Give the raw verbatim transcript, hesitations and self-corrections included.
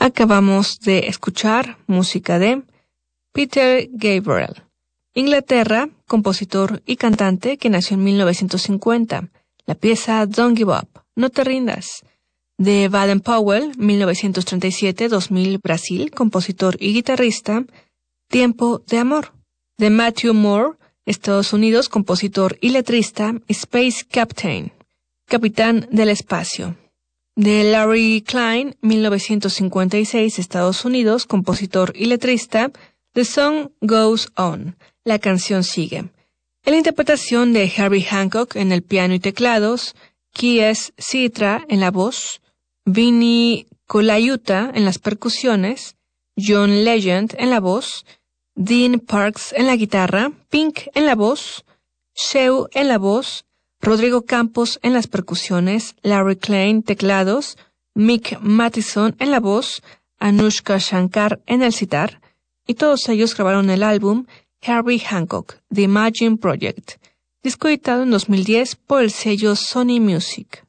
Acabamos de escuchar música de Peter Gabriel, Inglaterra, compositor y cantante que nació en mil novecientos cincuenta. La pieza Don't Give Up, No Te Rindas. De Baden Powell, mil novecientos treinta y siete a dos mil, Brasil, compositor y guitarrista, Tiempo de Amor. De Matthew Moore, Estados Unidos, compositor y letrista, Space Captain, Capitán del Espacio. De Larry Klein, mil novecientos cincuenta y seis, Estados Unidos, compositor y letrista, The Song Goes On, La Canción Sigue. En la interpretación de Herbie Hancock en el piano y teclados, Kees Citra en la voz, Vinnie Colaiuta en las percusiones, John Legend en la voz, Dean Parks en la guitarra, Pink en la voz, Sheu en la voz, Rodrigo Campos en las percusiones, Larry Klein teclados, Mick Mattison en la voz, Anushka Shankar en el sitar, y todos ellos grabaron el álbum Herbie Hancock, The Imagine Project, disco editado en dos mil diez por el sello Sony Music.